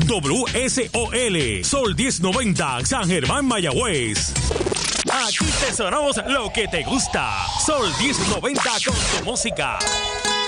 WSOL, Sol 1090, San Germán, Mayagüez. Aquí te sonamos lo que te gusta. Sol 1090 con tu música.